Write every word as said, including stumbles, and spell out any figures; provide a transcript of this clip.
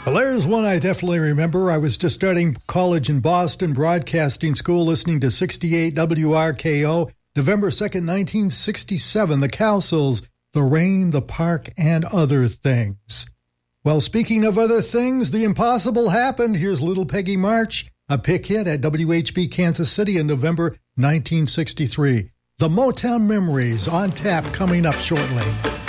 Well, there's one I definitely remember. I was just starting college in Boston Broadcasting School, listening to sixty-eight W R K O, November second, nineteen sixty-seven, the Cowsills, The Rain, the Park, and Other Things. Well, speaking of other things, the impossible happened. Here's Little Peggy March, a pick hit at W H B Kansas City in November nineteen sixty-three. The Motown Memories on tap coming up shortly.